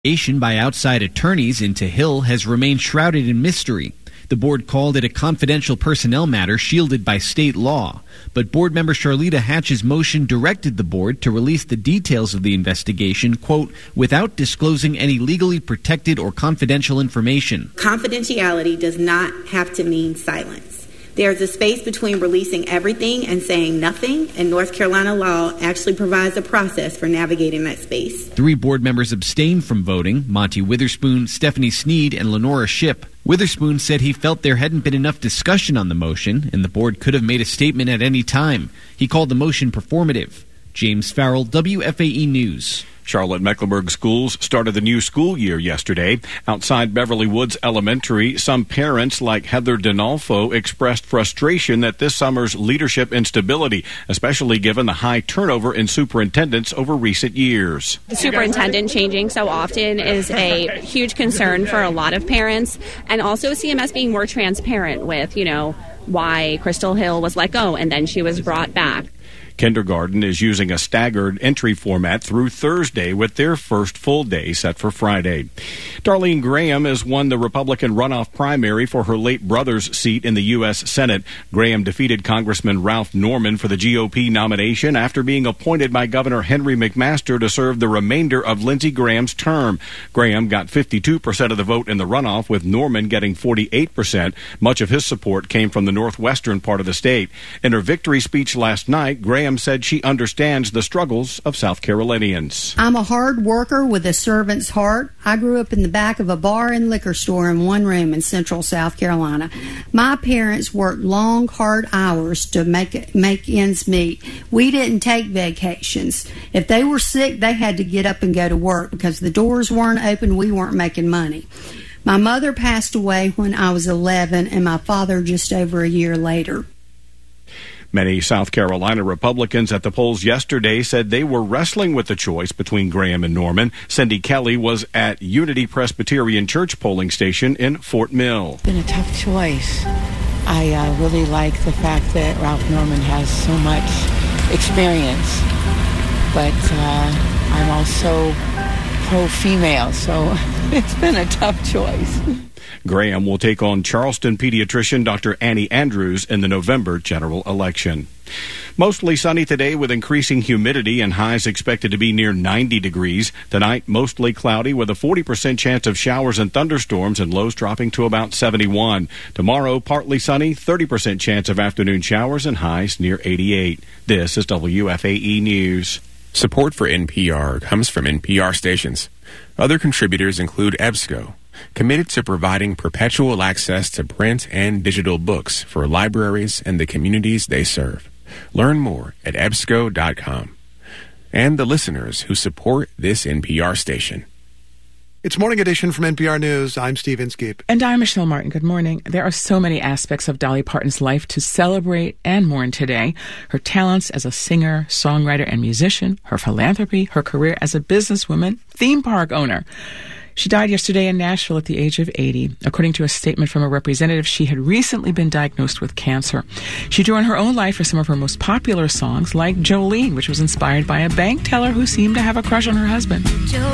Investigation by outside attorneys into Hill has remained shrouded in mystery. The board called it a confidential personnel matter shielded by state law. But board member Charlita Hatch's motion directed the board to release the details of the investigation, quote, without disclosing any legally protected or confidential information. Confidentiality does not have to mean silence. There's a space between releasing everything and saying nothing, and North Carolina law actually provides a process for navigating that space. 3 board members abstained from voting: Monty Witherspoon, Stephanie Sneed, and Lenora Shipp. Witherspoon said he felt there hadn't been enough discussion on the motion, and the board could have made a statement at any time. He called the motion performative. James Farrell, WFAE News. Charlotte-Mecklenburg schools started the new school year yesterday. Outside Beverly Woods Elementary, some parents, like Heather Donalfo, expressed frustration at this summer's leadership instability, especially given the high turnover in superintendents over recent years. The superintendent changing so often is a huge concern for a lot of parents, and also CMS being more transparent with, why Crystal Hill was let go and then she was brought back. Kindergarten is using a staggered entry format through Thursday with their first full day set for Friday. Darlene Graham has won the Republican runoff primary for her late brother's seat in the U.S. Senate. Graham defeated Congressman Ralph Norman for the GOP nomination after being appointed by Governor Henry McMaster to serve the remainder of Lindsey Graham's term. Graham got 52% of the vote in the runoff, with Norman getting 48%. Much of his support came from the northwestern part of the state. In her victory speech last night, Graham said she understands the struggles of South Carolinians. I'm a hard worker with a servant's heart. I grew up in the back of a bar and liquor store in one room in central South Carolina. My parents worked long, hard hours to make ends meet. We didn't take vacations. If they were sick, they had to get up and go to work because the doors weren't open. We weren't making money. My mother passed away when I was 11 and my father just over a year later. Many South Carolina Republicans at the polls yesterday said they were wrestling with the choice between Graham and Norman. Cindy Kelly was at Unity Presbyterian Church polling station in Fort Mill. It's been a tough choice. I really like the fact that Ralph Norman has so much experience, but I'm also pro-female, so it's been a tough choice. Graham will take on Charleston pediatrician Dr. Annie Andrews in the November general election. Mostly sunny today with increasing humidity and highs expected to be near 90 degrees. Tonight, mostly cloudy with a 40% chance of showers and thunderstorms and lows dropping to about 71. Tomorrow, partly sunny, 30% chance of afternoon showers and highs near 88. This is WFAE News. Support for NPR comes from NPR stations. Other contributors include EBSCO, committed to providing perpetual access to print and digital books for libraries and the communities they serve. Learn more at EBSCO.com. And the listeners who support this NPR station. It's Morning Edition from NPR News. I'm Steve Inskeep. And I'm Michelle Martin. Good morning. There are so many aspects of Dolly Parton's life to celebrate and mourn today. Her talents as a singer, songwriter, and musician, her philanthropy, her career as a businesswoman, theme park owner. She died yesterday in Nashville at the age of 80. According to a statement from a representative, she had recently been diagnosed with cancer. She drew on her own life for some of her most popular songs, like Jolene, which was inspired by a bank teller who seemed to have a crush on her husband.